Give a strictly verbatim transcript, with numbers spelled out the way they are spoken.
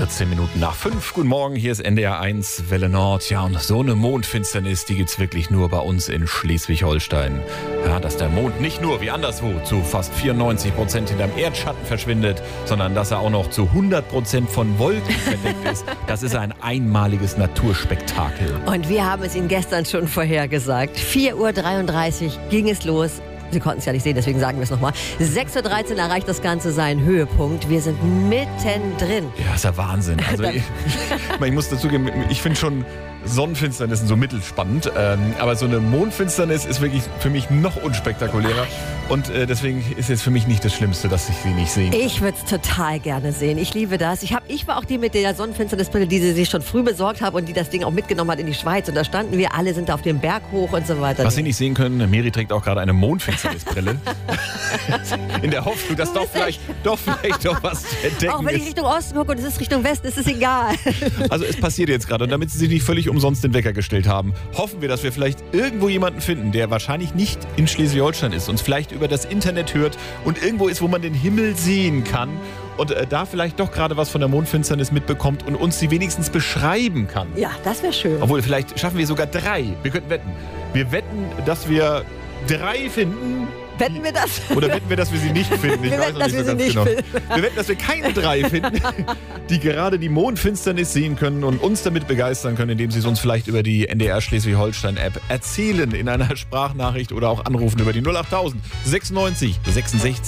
vierzehn Minuten nach fünf. Guten Morgen, hier ist N D R eins Welle Nord. Ja, und so eine Mondfinsternis, die gibt's wirklich nur bei uns in Schleswig-Holstein. Ja, dass der Mond nicht nur wie anderswo zu fast vierundneunzig Prozent hinterm Erdschatten verschwindet, sondern dass er auch noch zu hundert Prozent von Wolken verdeckt ist. Das ist ein einmaliges Naturspektakel. Und wir haben es Ihnen gestern schon vorhergesagt. vier Uhr dreiunddreißig ging es los. Sie konnten es ja nicht sehen, deswegen sagen wir es nochmal. sechs Uhr dreizehn erreicht das Ganze seinen Höhepunkt. Wir sind mittendrin. Ja, ist ja Wahnsinn. Also ich, ich muss dazugeben, ich finde schon Sonnenfinsternissen so mittelspannend. Ähm, aber so eine Mondfinsternis ist wirklich für mich noch unspektakulärer. Und äh, deswegen ist es für mich nicht das Schlimmste, dass ich sie nicht sehe. Ich würde es total gerne sehen. Ich liebe das. Ich, hab, ich war auch die mit der Sonnenfinsternisbrille, die sie sich schon früh besorgt haben und die das Ding auch mitgenommen hat in die Schweiz. Und da standen wir alle, sind da auf dem Berg hoch und so weiter. Was Sie nicht sehen können, Meri trägt auch gerade eine Mondfinsternisbrille. In der Hoffnung, dass doch vielleicht, doch vielleicht doch was zu entdecken ist. Auch wenn ich Richtung Osten gucke und es ist Richtung Westen, ist es egal. Also es passiert jetzt gerade. Und damit Sie sich nicht völlig umsonst den Wecker gestellt haben, hoffen wir, dass wir vielleicht irgendwo jemanden finden, der wahrscheinlich nicht in Schleswig-Holstein ist, uns vielleicht über das Internet hört und irgendwo ist, wo man den Himmel sehen kann und äh, da vielleicht doch gerade was von der Mondfinsternis mitbekommt und uns sie wenigstens beschreiben kann. Ja, das wäre schön. Obwohl, vielleicht schaffen wir sogar drei. Wir könnten wetten. Wir wetten, dass wir drei finden. Wetten wir das? Oder wetten wir, dass wir sie nicht finden? Ich wir weiß wetten, noch dass nicht wir so sie ganz nicht genau. finden. Wir wetten, dass wir keine drei finden, die gerade die Mondfinsternis sehen können und uns damit begeistern können, indem sie es uns vielleicht über die N D R Schleswig-Holstein-App erzählen in einer Sprachnachricht oder auch anrufen über die null acht tausend sechsundneunzig sechsundsechzig